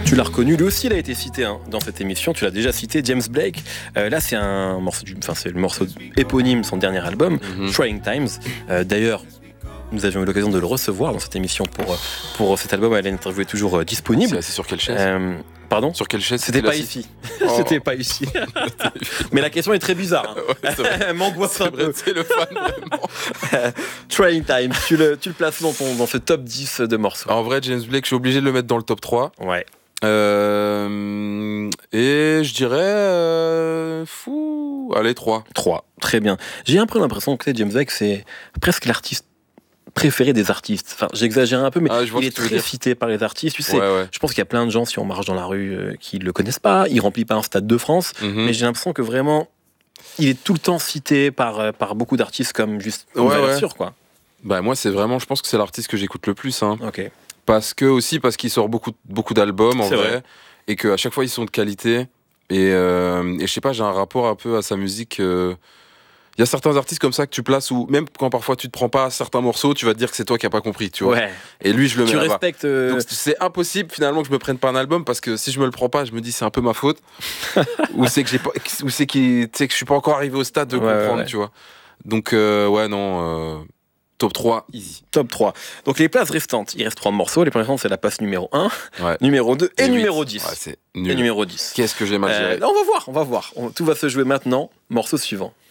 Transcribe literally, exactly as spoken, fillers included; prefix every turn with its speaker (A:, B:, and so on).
A: Tu l'as reconnu, lui aussi il a été cité hein, dans cette émission, tu l'as déjà cité, James Blake. Euh, là c'est un morceau, du, enfin c'est le morceau éponyme de son dernier album, mm-hmm. Trying Times. Euh, d'ailleurs, nous avions eu l'occasion de le recevoir dans cette émission pour, pour cet album, l'interview est toujours euh, disponible.
B: C'est sur quelle chaise
A: euh, Pardon ?
B: Sur quelle chaise
A: C'était pas ici. Oh. C'était pas ici. Mais la question est très bizarre. Hein. Ouais, Elle m'angoisse un peu.
B: C'est le fan, vraiment.
A: Trying Times, tu le, tu le places dans, ton, dans ce top dix de morceaux.
B: En vrai, James Blake, je suis obligé de le mettre dans le top trois.
A: Ouais.
B: Euh, et je dirais... Euh, fou... Allez, trois.
A: trois, très bien. J'ai un peu l'impression que James Blake, c'est presque l'artiste préféré des artistes. Enfin, j'exagère un peu, mais ah, il est très cité par les artistes. Tu sais, ouais, ouais. Je pense qu'il y a plein de gens, si on marche dans la rue, euh, qui ne le connaissent pas. Il ne remplit pas un Stade de France. Mm-hmm. Mais j'ai l'impression que vraiment, il est tout le temps cité par, euh, par beaucoup d'artistes comme juste comme
B: ouais, ouais.
A: sûr, quoi.
B: Bah, moi, c'est vraiment, je pense que c'est l'artiste que j'écoute le plus. Hein.
A: Ok.
B: Parce que, aussi, parce qu'il sort beaucoup, beaucoup d'albums, en vrai, vrai. Et qu'à chaque fois, ils sont de qualité. Et, euh, et je sais pas, j'ai un rapport un peu à sa musique... Euh, il y a certains artistes comme ça que tu places où, même quand parfois tu te prends pas certains morceaux, tu vas te dire que c'est toi qui n'as pas compris, tu vois.
A: Ouais.
B: Et lui, je le mets
A: tu
B: là-bas.
A: respectes. Euh...
B: Donc c'est impossible finalement que je me prenne pas un album parce que si je me le prends pas, je me dis c'est un peu ma faute. ou c'est que j'ai pas, ou c'est que, que je suis pas encore arrivé au stade de
A: ouais,
B: comprendre,
A: ouais, ouais.
B: tu vois. Donc euh, ouais, non. Euh... Top trois, easy.
A: Top trois. Donc les places restantes, il reste trois morceaux. Les places restantes, c'est la place numéro un,
B: ouais.
A: numéro deux et, et numéro
B: dix.
A: dix.
B: Ouais, c'est nul.
A: Et numéro dix.
B: Qu'est-ce que j'ai mal géré.
A: Euh, on va voir, on va voir. On, tout va se jouer maintenant. Morceau suivant.